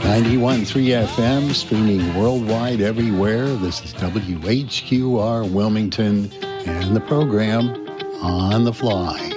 91.3 FM, streaming worldwide everywhere. This is WHQR Wilmington and the program On the Fly.